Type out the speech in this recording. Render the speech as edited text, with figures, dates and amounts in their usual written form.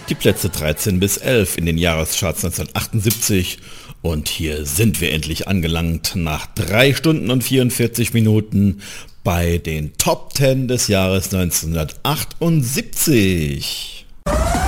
Die Plätze 13 bis 11 in den Jahrescharts 1978. Und hier sind wir endlich angelangt nach 3 Stunden und 44 Minuten bei den Top 10 des Jahres 1978.